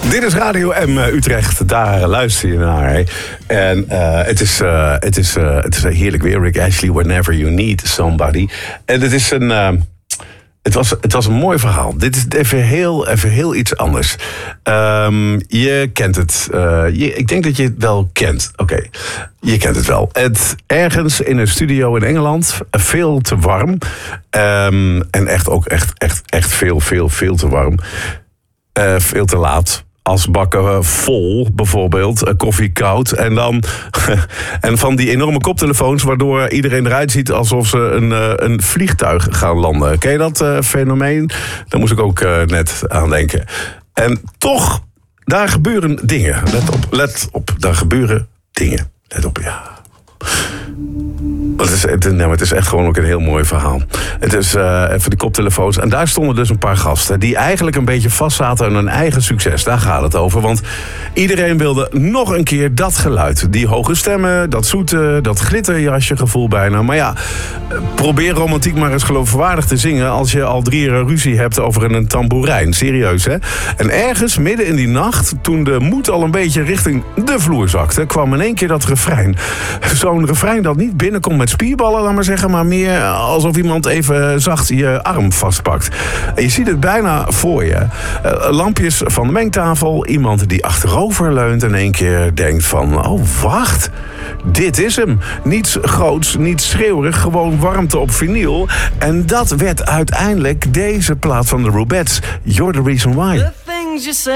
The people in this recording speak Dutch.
Dit is Radio M Utrecht, daar luister je naar. Hè. En het is heerlijk weer. Rick Ashley, Whenever You Need Somebody. En het is het was een mooi verhaal. Dit is even heel iets anders. Je kent het. Ik denk dat je het wel kent. Oké, je kent het wel. Ergens in een studio in Engeland, veel te warm. En echt veel te warm. Veel te laat. Asbakken vol, bijvoorbeeld. Koffie koud. En dan en van die enorme koptelefoons, waardoor iedereen eruit ziet alsof ze een vliegtuig gaan landen. Ken je dat fenomeen? Daar moest ik ook net aan denken. En toch, daar gebeuren dingen. Let op. Daar gebeuren dingen. Let op, ja. Het is echt gewoon ook een heel mooi verhaal. Het is even de koptelefoons. En daar stonden dus een paar gasten die eigenlijk een beetje vastzaten aan hun eigen succes. Daar gaat het over. Want iedereen wilde nog een keer dat geluid. Die hoge stemmen, dat zoete, dat glitterjasje gevoel bijna. Maar ja, probeer romantiek maar eens geloofwaardig te zingen als je al 3 jaar ruzie hebt over een tamboerijn. Serieus, hè? En ergens midden in die nacht, toen de moed al een beetje richting de vloer zakte, kwam in één keer dat refrein. Zo'n refrein dat niet binnenkomt met spierballen, laat maar zeggen, maar meer alsof iemand even zacht je arm vastpakt. En je ziet het bijna voor je. Lampjes van de mengtafel, iemand die achterover leunt en in één keer denkt van, oh wacht, dit is hem. Niets groots, niets schreeuwerig, gewoon warmte op vinyl. En dat werd uiteindelijk deze plaat van de Rubettes, You're the Reason Why.